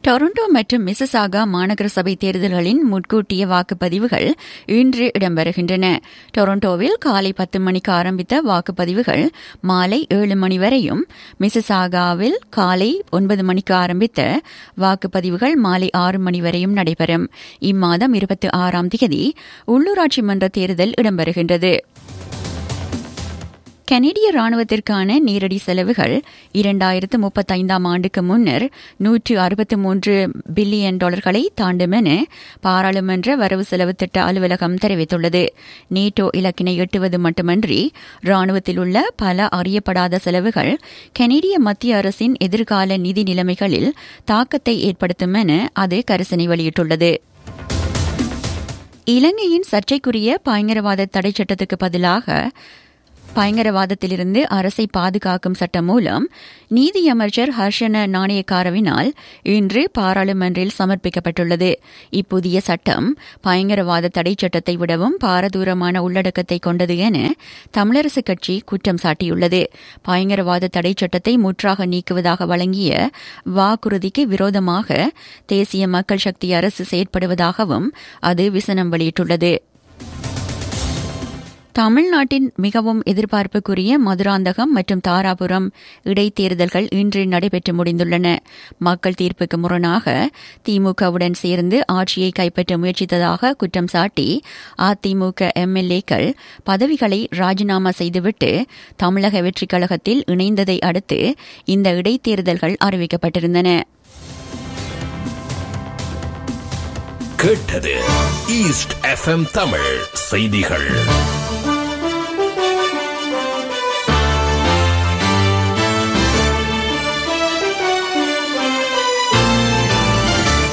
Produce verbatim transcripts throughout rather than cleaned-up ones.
Toronto மற்றும் Mississauga மாநகர சபை தேர்தல்களின் முன்கூட்டிய வாக்குப்பதிவுகள் இன்று இடம்பெறுகின்றன. டொரண்டோவில் காலை பத்து மணிக்கு ஆரம்பித்த வாக்குப்பதிவுகள் மாலை ஏழு மணி வரையும், மிசிசாகாவில் காலை ஒன்பது மணிக்கு ஆரம்பித்த வாக்குப்பதிவுகள் மாலை ஆறு மணி வரையும் நடைபெறும். இம்மாதம் இருபத்தி ஆறாம் தேதி உள்ளூராட்சி மன்ற தேர்தல் இடம்பெறுகின்றது. கனேடிய ராணுவத்திற்கான நேரடி செலவுகள் இரண்டாயிரத்து முப்பத்தைந்தாம் ஆண்டுக்கு முன்னர் நூற்று அறுபத்தி மூன்று பில்லியன் டாலர்களை தாண்டும் என பாராளுமன்ற வரவு செலவு திட்ட அலுவலகம் தெரிவித்துள்ளது. நேட்டோ இலக்கினை எட்டுவது மட்டுமன்றி ராணுவத்தில் உள்ள பல அறியப்படாத செலவுகள் கனேடிய மத்திய அரசின் எதிர்கால நிதி நிலைமைகளில் தாக்கத்தை ஏற்படுத்தும் என அது கரிசனை வெளியிட்டுள்ளது. இலங்கையின் சர்ச்சைக்குரிய பயங்கரவாத தடை சட்டத்துக்கு பதிலாக பயங்கரவாதத்திலிருந்து அரசை பாதுகாக்கும் சட்டம் மூலம் நீதியமைச்சர் ஹர்ஷன நாணயக்காரவினால் இன்று பாராளுமன்றில் சமர்ப்பிக்கப்பட்டுள்ளது. இப்புதிய சட்டம் பயங்கரவாத தடை சட்டத்தை விடவும் பாரதூரமான உள்ளடக்கத்தை கொண்டது என தமிழரசுக் கட்சி குற்றம் சாட்டியுள்ளது. பயங்கரவாத தடை சட்டத்தை முற்றாக நீக்குவதாக வழங்கிய வாக்குறுதிக்கு விரோதமாக தேசிய மக்கள் சக்தி அரசு செயற்படுவதாகவும் அது விசனம் வெளியிட்டுள்ளது. தமிழ்நாட்டின் மிகவும் எதிர்பார்ப்புக்குரிய மதுராந்தகம் மற்றும் தாராபுரம் இடைத்தேர்தல்கள் இன்று நடைபெற்று முடிந்துள்ளன. மக்கள் தீர்ப்புக்கு முரணாக திமுகவுடன் சேர்ந்து ஆட்சியை கைப்பற்ற முயற்சித்ததாக குற்றம் சாட்டி அதிமுக எம்எல்ஏக்கள் பதவிகளை ராஜினாமா செய்துவிட்டு தமிழக வெற்றிக் கழகத்தில் இணைந்ததை அடுத்து இந்த இடைத்தேர்தல்கள் அறிவிக்கப்பட்டிருந்தன. கேட்டது ஈஸ்ட் எஃப்எம் தமிழ் செய்திகள்.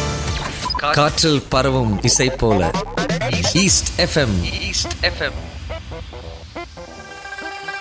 காற்றில் பரவும் இசை போல ஈஸ்ட் எஃப்எம். East FM